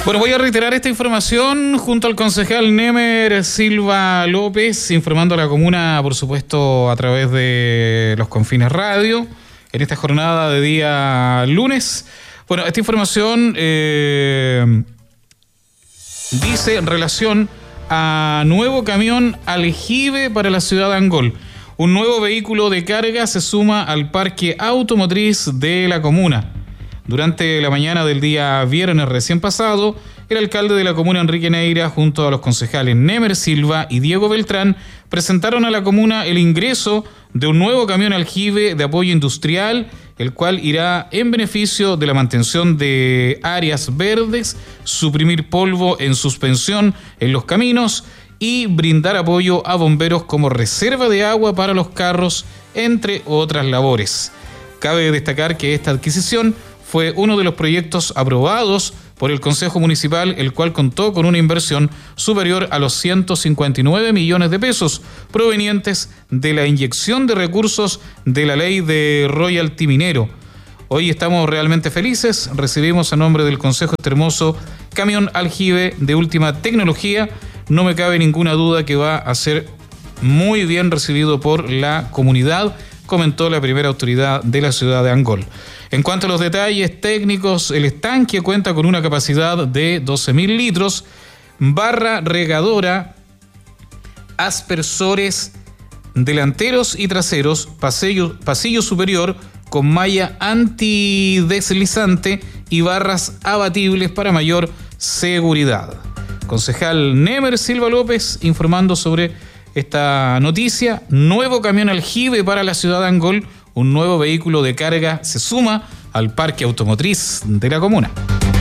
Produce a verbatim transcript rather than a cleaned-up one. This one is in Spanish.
Bueno, voy a reiterar esta información junto al concejal Nemer Silva López, informando a la comuna, por supuesto, a través de los Confines Radio, en esta jornada de día lunes. Bueno, esta información eh, dice en relación a nuevo camión aljibe para la ciudad de Angol. Un nuevo vehículo de carga se suma al parque automotriz de la comuna. Durante la mañana del día viernes recién pasado, el alcalde de la comuna, Enrique Neira, junto a los concejales Nemer Silva y Diego Beltrán, presentaron a la comuna el ingreso de un nuevo camión aljibe de apoyo industrial, el cual irá en beneficio de la mantención de áreas verdes, suprimir polvo en suspensión en los caminos y brindar apoyo a bomberos como reserva de agua para los carros, entre otras labores. Cabe destacar que esta adquisición fue uno de los proyectos aprobados por el Consejo Municipal, el cual contó con una inversión superior a los ciento cincuenta y nueve millones de pesos, provenientes de la inyección de recursos de la ley de royalty minero. Hoy estamos realmente felices, recibimos a nombre del Consejo este hermoso camión aljibe de última tecnología. No me cabe ninguna duda que va a ser muy bien recibido por la comunidad, comentó la primera autoridad de la ciudad de Angol. En cuanto a los detalles técnicos, el estanque cuenta con una capacidad de doce mil litros, barra regadora, aspersores delanteros y traseros, pasillo, pasillo superior con malla antideslizante y barras abatibles para mayor seguridad. Concejal Nemer Silva López informando sobre esta noticia. Nuevo camión aljibe para la ciudad de Angol. Un nuevo vehículo de carga se suma al parque automotriz de la comuna.